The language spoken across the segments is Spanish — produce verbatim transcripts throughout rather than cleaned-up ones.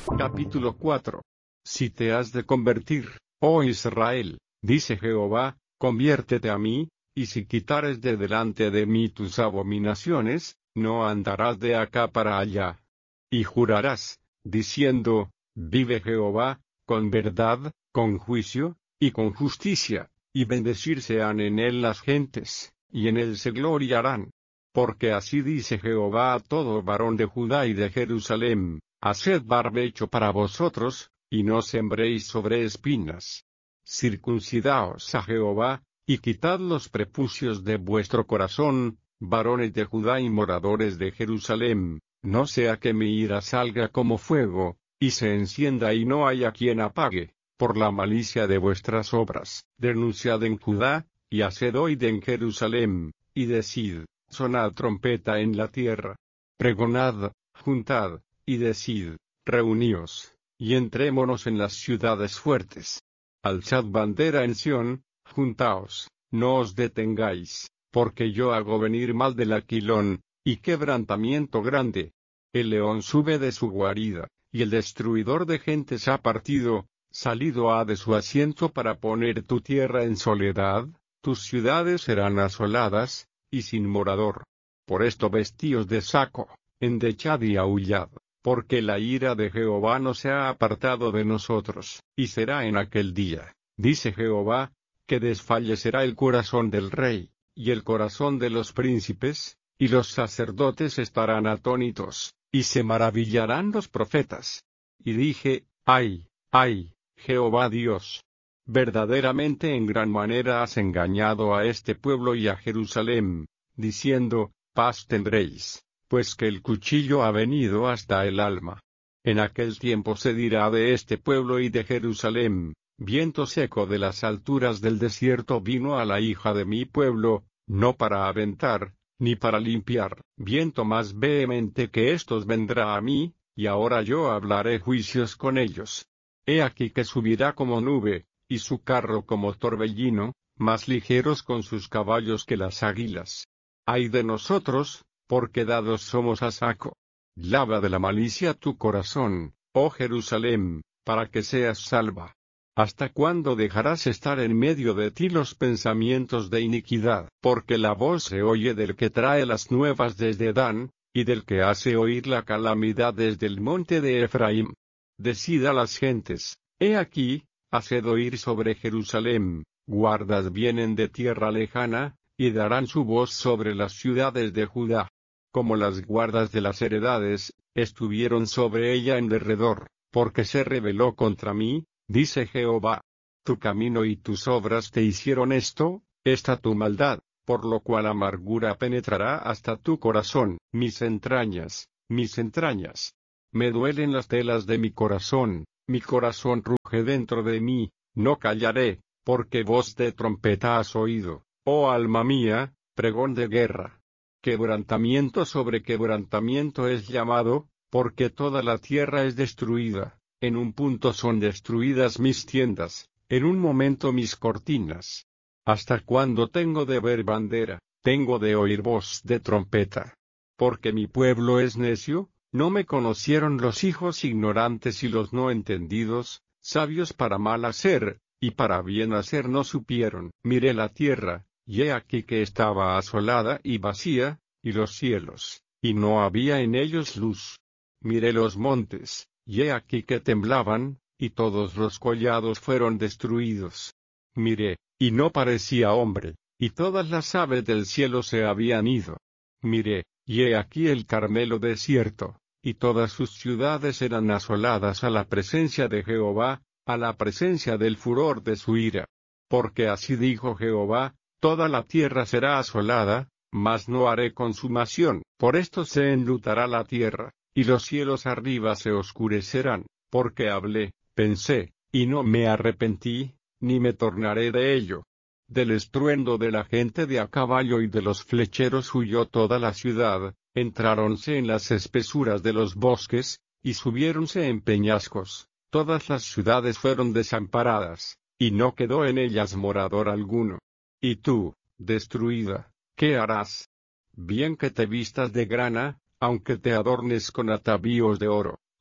Capítulo cuatro. Si te has de convertir, oh Israel, dice Jehová, conviértete a mí, y si quitares de delante de mí tus abominaciones, no andarás de acá para allá. Y jurarás, diciendo, vive Jehová, con verdad, con juicio, y con justicia, y bendecirse han en él las gentes, y en él se gloriarán. Porque así dice Jehová a todo varón de Judá y de Jerusalén, haced barbecho para vosotros, y no sembréis sobre espinas. Circuncidaos a Jehová, y quitad los prepucios de vuestro corazón, varones de Judá y moradores de Jerusalén, no sea que mi ira salga como fuego, y se encienda y no haya quien apague, por la malicia de vuestras obras. Denunciad en Judá, y haced oír en Jerusalén, y decid, sonad trompeta en la tierra. Pregonad, juntad, y decid, reuníos, y entrémonos en las ciudades fuertes. Alzad bandera en Sión, juntaos, no os detengáis, porque yo hago venir mal del aquilón, y quebrantamiento grande. El león sube de su guarida, y el destruidor de gentes ha partido, salido ha de su asiento para poner tu tierra en soledad, tus ciudades serán asoladas, y sin morador. Por esto vestíos de saco, endechad y aullad, porque la ira de Jehová no se ha apartado de nosotros, y será en aquel día, dice Jehová, que desfallecerá el corazón del rey, y el corazón de los príncipes, y los sacerdotes estarán atónitos, y se maravillarán los profetas. Y dije, ay, ay, Jehová Dios, verdaderamente en gran manera has engañado a este pueblo y a Jerusalén, diciendo, paz tendréis, pues que el cuchillo ha venido hasta el alma. En aquel tiempo se dirá de este pueblo y de Jerusalén, viento seco de las alturas del desierto vino a la hija de mi pueblo, no para aventar, ni para limpiar, viento más vehemente que estos vendrá a mí, y ahora yo hablaré juicios con ellos. He aquí que subirá como nube, y su carro como torbellino, más ligeros con sus caballos que las águilas. Ay de nosotros, porque dados somos a saco. Lava de la malicia tu corazón, oh Jerusalén, para que seas salva. ¿Hasta cuándo dejarás estar en medio de ti los pensamientos de iniquidad? Porque la voz se oye del que trae las nuevas desde Dan, y del que hace oír la calamidad desde el monte de Efraín. Decid a las gentes, he aquí, haced oír sobre Jerusalén, guardas vienen de tierra lejana, y darán su voz sobre las ciudades de Judá. Como las guardas de las heredades, estuvieron sobre ella en derredor, porque se rebeló contra mí, dice Jehová. Tu camino y tus obras te hicieron esto, esta tu maldad, por lo cual amargura penetrará hasta tu corazón, mis entrañas, mis entrañas. Me duelen las telas de mi corazón, mi corazón ruge dentro de mí, no callaré, porque voz de trompeta has oído, oh alma mía, pregón de guerra. Quebrantamiento sobre quebrantamiento es llamado, porque toda la tierra es destruida, en un punto son destruidas mis tiendas, en un momento mis cortinas. ¿Hasta cuándo tengo de ver bandera, tengo de oír voz de trompeta? Porque mi pueblo es necio, no me conocieron los hijos ignorantes y los no entendidos, sabios para mal hacer, y para bien hacer no supieron. Miré la tierra, y he aquí que estaba asolada y vacía, y los cielos, y no había en ellos luz. Miré los montes, y he aquí que temblaban, y todos los collados fueron destruidos. Miré, y no parecía hombre, y todas las aves del cielo se habían ido. Miré, y he aquí el Carmelo desierto, y todas sus ciudades eran asoladas a la presencia de Jehová, a la presencia del furor de su ira. Porque así dijo Jehová, toda la tierra será asolada, mas no haré consumación. Por esto se enlutará la tierra, y los cielos arriba se oscurecerán, porque hablé, pensé, y no me arrepentí, ni me tornaré de ello. Del estruendo de la gente de a caballo y de los flecheros huyó toda la ciudad, entráronse en las espesuras de los bosques, y subiéronse en peñascos, todas las ciudades fueron desamparadas, y no quedó en ellas morador alguno. Y tú, destruida, ¿qué harás? Bien que te vistas de grana, aunque te adornes con atavíos de oro,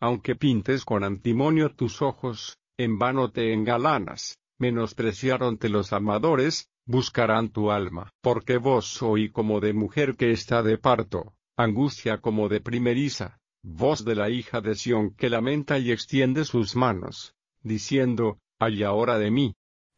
aunque pintes con antimonio tus ojos, en vano te engalanas, menospreciaronte los amadores, buscarán tu alma. Porque voz soy como de mujer que está de parto, angustia como de primeriza, voz de la hija de Sión que lamenta y extiende sus manos, diciendo, ay ahora de mí.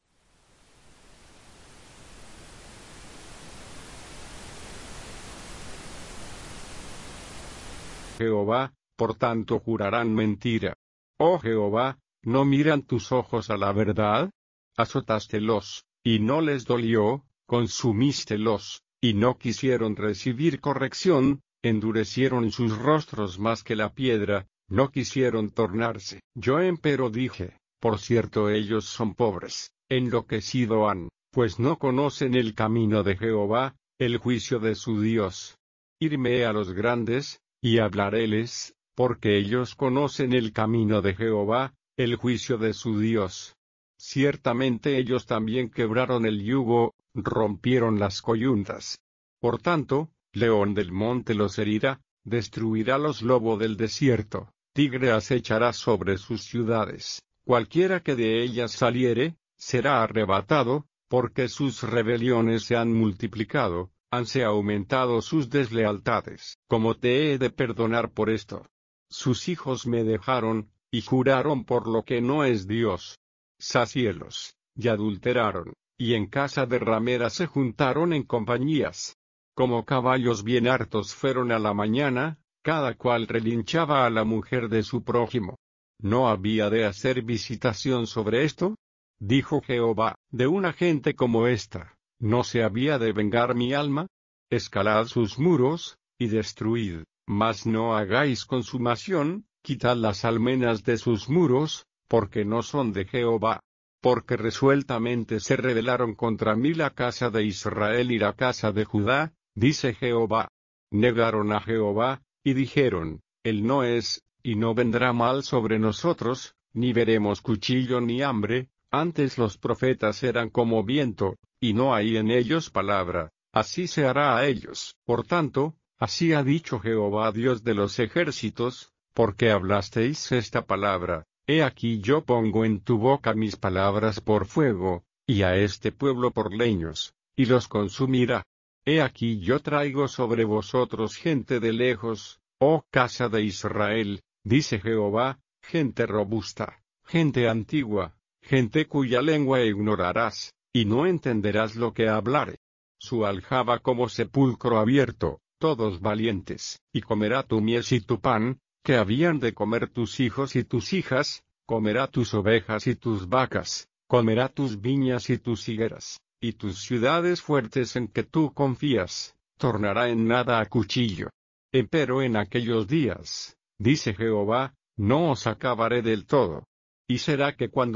Jehová, por tanto jurarán mentira. Oh Jehová, ¿no miran tus ojos a la verdad? Azotástelos, y no les dolió, consumístelos, y no quisieron recibir corrección, endurecieron sus rostros más que la piedra, no quisieron tornarse. Yo empero dije, por cierto ellos son pobres, enloquecido han, pues no conocen el camino de Jehová, el juicio de su Dios. Irme a los grandes, y hablaréles, porque ellos conocen el camino de Jehová, el juicio de su Dios. Ciertamente ellos también quebraron el yugo, rompieron las coyuntas. Por tanto, león del monte los herirá, destruirá los lobos del desierto, tigre acechará sobre sus ciudades, cualquiera que de ellas saliere, será arrebatado, porque sus rebeliones se han multiplicado, hanse aumentado sus deslealtades. Como te he de perdonar por esto? Sus hijos me dejaron, y juraron por lo que no es Dios. Sacielos, y adulteraron, y en casa de ramera se juntaron en compañías. Como caballos bien hartos fueron a la mañana, cada cual relinchaba a la mujer de su prójimo. ¿No había de hacer visitación sobre esto? Dijo Jehová, de una gente como esta, ¿no se había de vengar mi alma? Escalad sus muros, y destruid, mas no hagáis consumación, quitad las almenas de sus muros, porque no son de Jehová. Porque resueltamente se rebelaron contra mí la casa de Israel y la casa de Judá, dice Jehová. Negaron a Jehová, y dijeron, Él no es, y no vendrá mal sobre nosotros, ni veremos cuchillo ni hambre, antes los profetas eran como viento, y no hay en ellos palabra, así se hará a ellos. Por tanto, así ha dicho Jehová Dios de los ejércitos, porque hablasteis esta palabra, he aquí yo pongo en tu boca mis palabras por fuego, y a este pueblo por leños, y los consumirá. He aquí yo traigo sobre vosotros gente de lejos, oh casa de Israel, dice Jehová, gente robusta, gente antigua, gente cuya lengua ignorarás, y no entenderás lo que hablare. Su aljaba como sepulcro abierto, todos valientes, y comerá tu mies y tu pan, que habían de comer tus hijos y tus hijas, comerá tus ovejas y tus vacas, comerá tus viñas y tus higueras, y tus ciudades fuertes en que tú confías, tornará en nada a cuchillo. Empero en aquellos días, dice Jehová, no os acabaré del todo. Y será que cuando